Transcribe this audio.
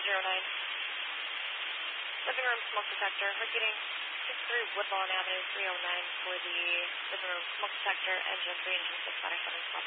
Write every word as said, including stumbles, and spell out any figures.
zero nine. Living room smoke detector, repeating six three Woodlawn Avenue three oh nine for the living room smoke detector, engine three, engine six, five seven, stop.